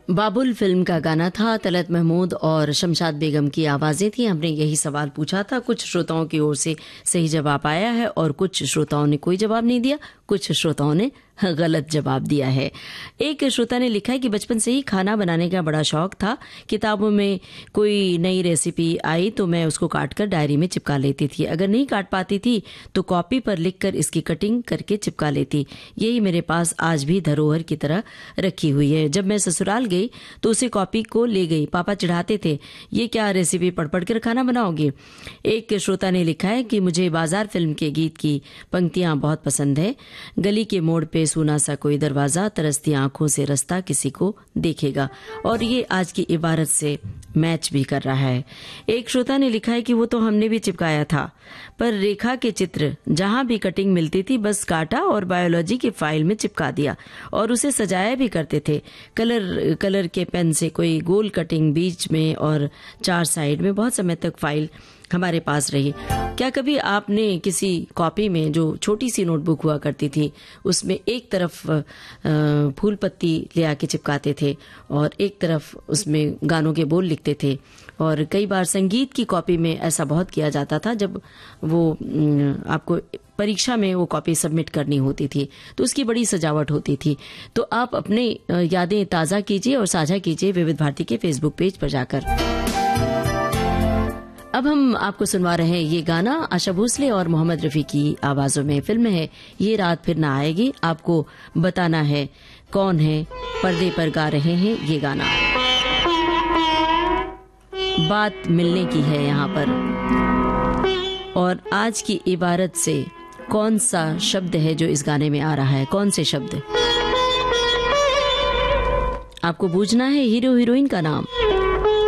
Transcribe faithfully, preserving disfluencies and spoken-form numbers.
बाबुल film का गाना था। तलत महमूद और शमशाद बेगम की आवाजें थी। हमने यही सवाल पूछा था, कुछ श्रोताओं की ओर से सही जवाब आया है और कुछ श्रोताओं ने कोई जवाब नहीं दिया, कुछ श्रोताओं ने गलत जवाब दिया है। एक श्रोता ने लिखा है कि बचपन से ही खाना बनाने का बड़ा शौक था। किताबों में कोई नई रेसिपी आई तो मैं उसको काट कर डायरी में चिपका लेती थी। अगर नहीं काट पाती थी तो कॉपी पर लिखकर इसकी कटिंग करके चिपका लेती। यही मेरे पास आज भी धरोहर की तरह रखी हुई है। जब मैं ससुराल गई तो उसी कॉपी को ले गई। पापा चिढ़ाते थे, ये क्या रेसिपी पढ़ पढ़ कर खाना बनाओगे। एक श्रोता ने लिखा है कि मुझे बाजार फिल्म के गीत की पंक्तियां बहुत पसंद है। गली के मोड़ पे सुना सा कोई दरवाजा, तरसती आंखों से रास्ता किसी को देखेगा। और ये आज की इबारत से मैच भी कर रहा है। एक श्रोता ने लिखा है कि वो तो हमने भी चिपकाया था, पर रेखा के चित्र जहां भी कटिंग मिलती थी बस काटा और बायोलॉजी की फाइल में चिपका दिया और उसे सजाया भी करते थे। कलर कलर के पेन से कोई गोल कटिंग बीच में और चार साइड में, बहुत समय तक फाइल हमारे पास रही। क्या कभी आपने किसी कॉपी में, जो छोटी सी नोटबुक हुआ करती थी, उसमें एक तरफ फूल पत्ती ले आके चिपकाते थे और एक तरफ उसमें गानों के बोल लिखते थे। और कई बार संगीत की कॉपी में ऐसा बहुत किया जाता था। जब वो आपको परीक्षा में वो कॉपी सबमिट करनी होती थी तो उसकी बड़ी सजावट होती थी। तो आप अपने यादें ताज़ा कीजिए और साझा कीजिए विविध भारती के फेसबुक पेज पर जाकर। अब हम आपको सुनवा रहे हैं ये गाना आशा भोसले और मोहम्मद रफी की आवाजों में। फिल्म है ये रात फिर ना आएगी। आपको बताना है कौन है पर्दे पर गा रहे हैं ये गाना। बात मिलने की है यहाँ पर, और आज की इबारत से कौन सा शब्द है जो इस गाने में आ रहा है, कौन से शब्द आपको बूझना है। हीरो हीरोइन का नाम,